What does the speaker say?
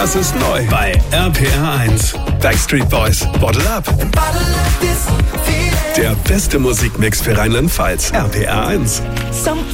Das ist neu bei RPR1. Backstreet Boys, Bottle Up. Der beste Musikmix für Rheinland-Pfalz. RPR1.